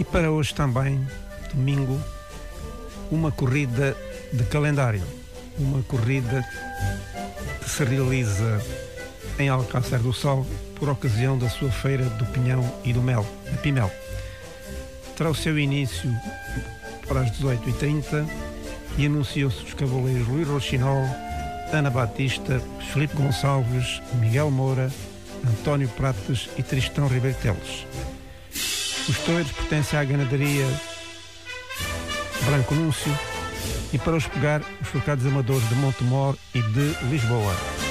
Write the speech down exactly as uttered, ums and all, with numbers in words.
E para hoje também, domingo, uma corrida de calendário. Uma corrida que se realiza em Alcácer do Sal por ocasião da sua feira do Pinhão e do Mel, a Pimel. Terá o seu início para as dezoito e trinta e anunciou-se os cavaleiros Luís Rochinol, Ana Batista, Filipe Gonçalves, Miguel Moura, António Prates e Tristão Ribeiro Teles. Os touros pertencem à ganadaria Branco Núncio e para os pegar os focados amadores de Montemor e de Lisboa.